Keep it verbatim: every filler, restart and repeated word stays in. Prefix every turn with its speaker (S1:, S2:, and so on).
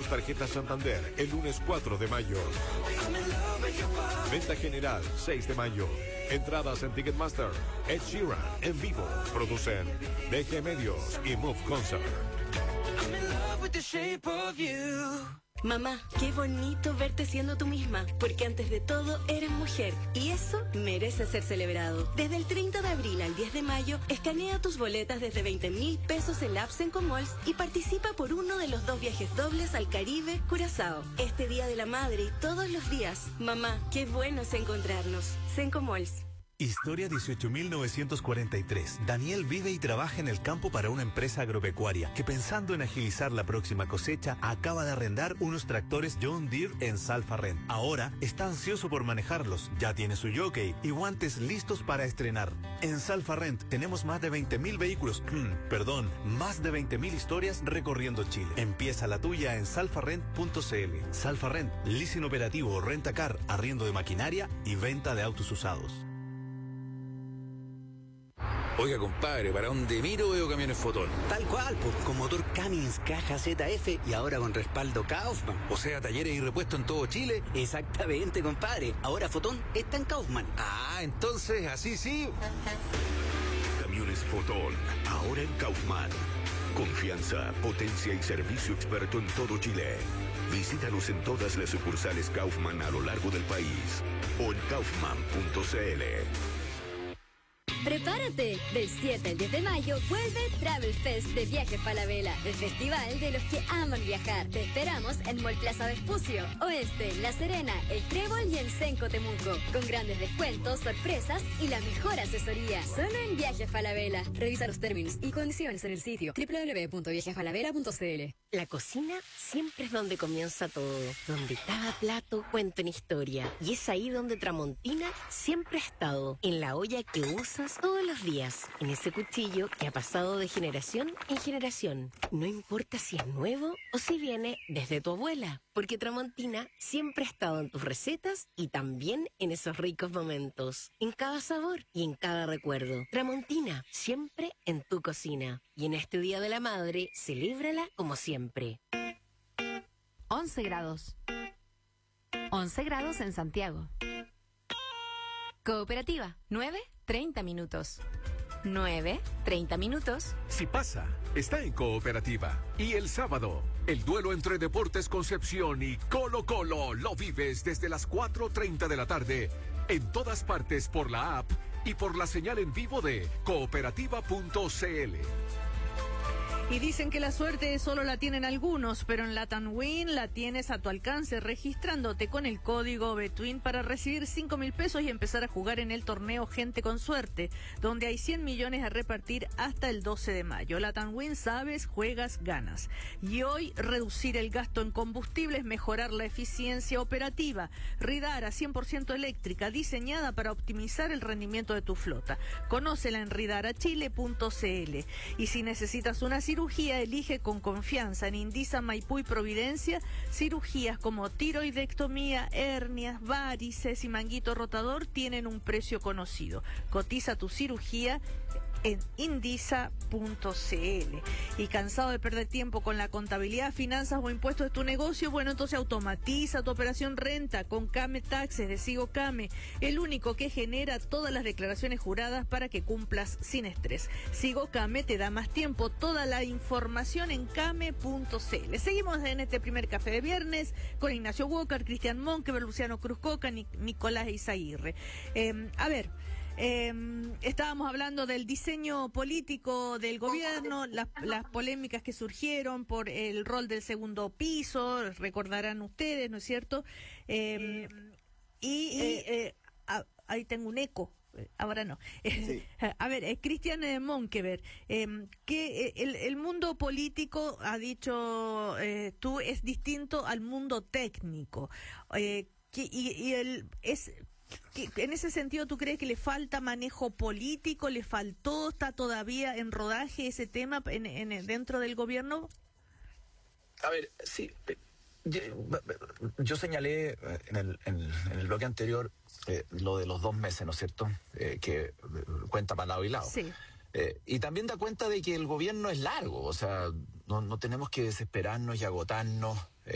S1: tus tarjetas Santander el lunes cuatro de mayo. Venta general seis de mayo. Entradas en Ticketmaster. Ed Sheeran en vivo. Producen D G Medios y Move Concert.
S2: Mamá, qué bonito verte siendo tú misma, porque antes de todo eres mujer y eso merece ser celebrado. Desde el treinta de abril al diez de mayo, escanea tus boletas desde veinte mil pesos en la app Sencomalls y participa por uno de los dos viajes dobles al Caribe, Curazao. Este Día de la Madre y todos los días. Mamá, qué bueno es encontrarnos. Sencomalls.
S3: Historia dieciocho mil novecientos cuarenta y tres. Daniel vive y trabaja en el campo para una empresa agropecuaria que, pensando en agilizar la próxima cosecha, acaba de arrendar unos tractores John Deere en Salfarrent. Ahora está ansioso por manejarlos, ya tiene su jockey y guantes listos para estrenar. En Salfarrent tenemos más de veinte mil vehículos, perdón, más de veinte mil historias recorriendo Chile. Empieza la tuya en salfarrent punto cl. Salfarrent, leasing operativo, rentacar, arriendo de maquinaria y venta de autos usados.
S4: Oiga, compadre, ¿para dónde miro veo camiones Fotón?
S5: Tal cual, pues, con motor Cummins, caja Z F y ahora con respaldo Kaufman.
S4: O sea, talleres y repuestos en todo Chile.
S5: Exactamente, compadre. Ahora Fotón está en Kaufman.
S4: Ah, entonces, así sí.
S6: Camiones Fotón, ahora en Kaufman. Confianza, potencia y servicio experto en todo Chile. Visítanos en todas las sucursales Kaufman a lo largo del país o en kaufman punto cl.
S7: Prepárate, del siete al diez de mayo vuelve Travel Fest de Viajes Falabella, el festival de los que aman viajar. Te esperamos en Mall Plaza Vespucio, Oeste, La Serena, El Trébol y en Senco Temuco, con grandes descuentos, sorpresas y la mejor asesoría. Solo en Viajes Falabella. Revisa los términos y condiciones en el sitio doble u doble u doble u punto viajes falabella punto cl.
S2: La cocina siempre es donde comienza todo, donde cada plato cuenta una historia. Y es ahí donde Tramontina siempre ha estado, en la olla que usas todos los días, en ese cuchillo que ha pasado de generación en generación. No importa si es nuevo o si viene desde tu abuela, porque Tramontina siempre ha estado en tus recetas y también en esos ricos momentos, en cada sabor y en cada recuerdo. Tramontina, siempre en tu cocina. Y en este Día de la Madre, celébrala como siempre.
S8: once grados. once grados en Santiago. Cooperativa, nueve, treinta minutos. nueve, treinta minutos.
S9: Si pasa, está en Cooperativa. Y el sábado, el duelo entre Deportes Concepción y Colo Colo lo vives desde las cuatro treinta de la tarde en todas partes por la app y por la señal en vivo de cooperativa punto cl.
S10: Y dicen que la suerte solo la tienen algunos, pero en Latam Win la tienes a tu alcance registrándote con el código Betwin para recibir cinco mil pesos y empezar a jugar en el torneo Gente con Suerte, donde hay cien millones a repartir hasta el doce de mayo. Latam Win, sabes, juegas, ganas. Y hoy, reducir el gasto en combustibles, mejorar la eficiencia operativa. Ridara, cien por ciento eléctrica, diseñada para optimizar el rendimiento de tu flota. Conócela en ridara chile punto cl. Y si necesitas una cirugía, Cirugía, elige con confianza en Indisa, Maipú y Providencia cirugías como tiroidectomía, hernias, varices y manguito rotador tienen un precio conocido. Cotiza tu cirugía en indisa punto cl. Y cansado de perder tiempo con la contabilidad, finanzas o impuestos de tu negocio, bueno, entonces automatiza tu operación renta con Came Taxes de Sigo Came, el único que genera todas las declaraciones juradas para que cumplas sin estrés. Sigo Came te da más tiempo. Toda la información en came punto cl. Seguimos en este primer café de viernes con Ignacio Walker, Cristian Monkever, Luciano Cruzcoca, Nic- Nicolás Izaguirre. Eh, a ver, eh, estábamos hablando del diseño político del gobierno, las, las polémicas que surgieron por el rol del segundo piso, recordarán ustedes, ¿no es cierto? Eh, y, y eh, ah, ahí tengo un eco. Ahora no. Sí. A ver, eh, Cristian eh, Monkever, eh, que eh, el, el mundo político, ha dicho eh, tú, es distinto al mundo técnico. Eh, que, y, y el, es... que, en ese sentido, ¿tú crees que le falta manejo político? ¿Le faltó? ¿Está todavía en rodaje ese tema en, en, dentro del gobierno?
S11: A ver, sí. Yo, yo señalé en el, en, en el bloque anterior eh, lo de los dos meses, ¿no es cierto? Eh, que cuenta para lado y lado.
S10: Sí.
S11: Eh, y también da cuenta de que el gobierno es largo, o sea, no, no tenemos que desesperarnos y agotarnos.